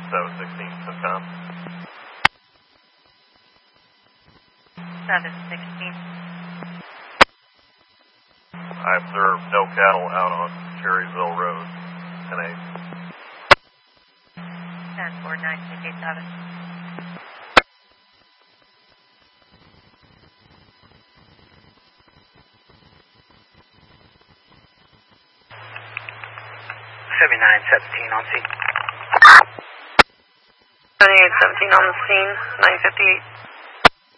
716 Wisconsin. 716. I observed no cattle out on Cherryville Road. 10-8. 10-4-9-6-8-7. 7917 on scene. 7817 on the scene, 958.